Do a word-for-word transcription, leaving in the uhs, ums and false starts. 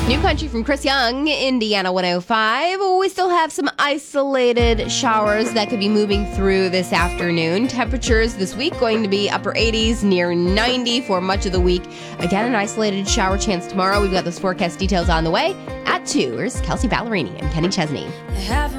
New Country from Chris Young, Indiana one oh five. We still have some isolated showers that could be moving through this afternoon. Temperatures this week going to be upper eighties, near ninety for much of the week. Again, an isolated shower chance tomorrow. We've got those forecast details on the way at two. Here's Kelsey Ballerini and Kenny Chesney.